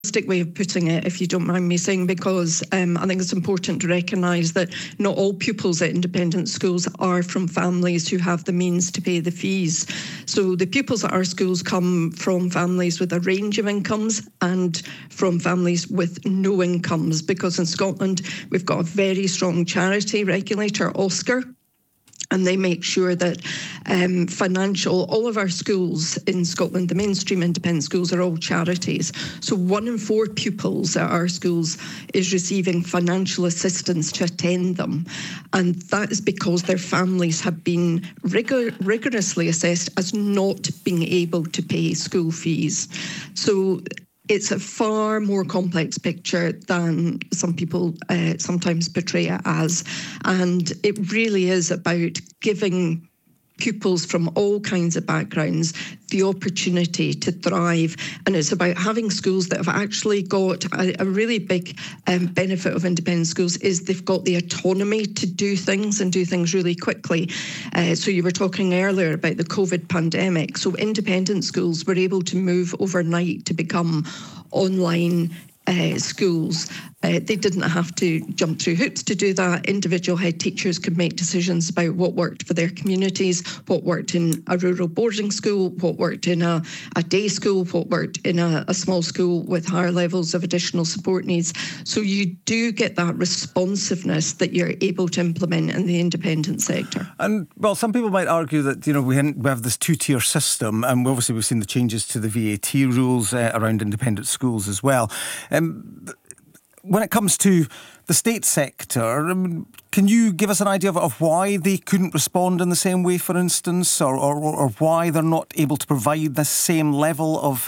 way of putting it, if you don't mind me saying, because I think it's important to recognise that not all pupils at independent schools are from families who have the means to pay the fees. So the pupils at our schools come from families with a range of incomes and from families with no incomes, because in Scotland we've got a very strong charity regulator, Oscar, and they make sure that all of our schools in Scotland, the mainstream independent schools, are all charities. So 1 in 4 pupils at our schools is receiving financial assistance to attend them. And that is because their families have been rigorously assessed as not being able to pay school fees. So it's a far more complex picture than some people sometimes portray it as. And it really is about giving pupils from all kinds of backgrounds the opportunity to thrive. And it's about having schools that have actually got a really big benefit of independent schools is they've got the autonomy to do things and do things really quickly. So you were talking earlier about the COVID pandemic. So independent schools were able to move overnight to become online schools. They didn't have to jump through hoops to do that. Individual head teachers could make decisions about what worked for their communities, what worked in a rural boarding school, what worked in a day school, what worked in a small school with higher levels of additional support needs. So you do get that responsiveness that you're able to implement in the independent sector. And, well, some people might argue that, we have this 2-tier system, and obviously we've seen the changes to the VAT rules around independent schools as well. When it comes to the state sector, can you give us an idea of why they couldn't respond in the same way, for instance, or why they're not able to provide the same level of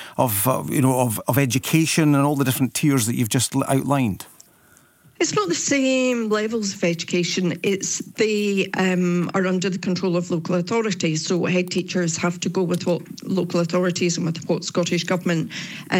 education and all the different tiers that you've just outlined? It's not the same levels of education. They are under the control of local authorities. So head teachers have to go with what local authorities and with what Scottish Government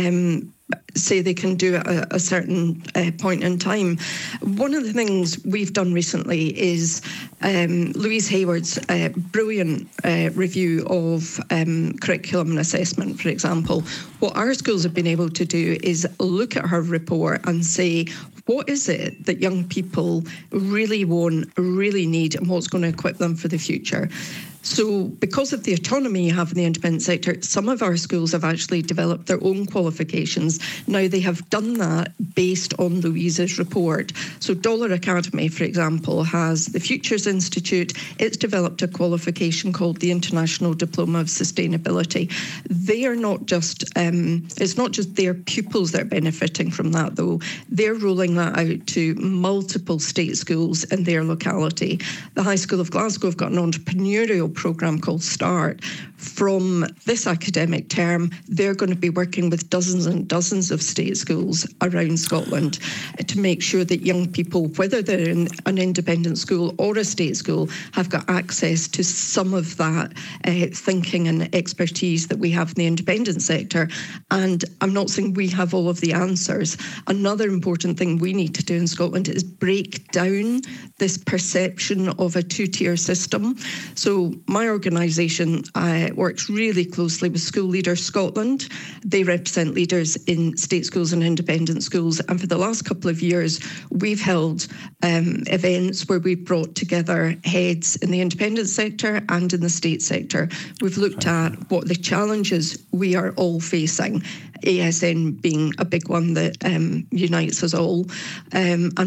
say they can do at a certain point in time. One of the things we've done recently is Louise Hayward's brilliant review of curriculum and assessment, for example. What our schools have been able to do is look at her report and say, what is it that young people really want, really need, and what's going to equip them for the future? So because of the autonomy you have in the independent sector, some of our schools have actually developed their own qualifications. Now, they have done that based on Louise's report. So Dollar Academy, for example, has the Futures Institute. It's developed a qualification called the International Diploma of Sustainability. They are not just, it's not just their pupils that are benefiting from that, though. They're rolling that out to multiple state schools in their locality. The High School of Glasgow have got an entrepreneurial programme called START. From this academic term, they're going to be working with dozens and dozens of state schools around Scotland to make sure that young people, whether they're in an independent school or a state school, have got access to some of that thinking and expertise that we have in the independent sector. And I'm not saying we have all of the answers. Another important thing we need to do in Scotland is break down this perception of a 2-tier system. So my organisation works really closely with School Leaders Scotland. They represent leaders in state schools and independent schools. And for the last couple of years, we've held events where we've brought together heads in the independent sector and in the state sector. We've looked at what the challenges we are all facing, ASN being a big one that unites us all, and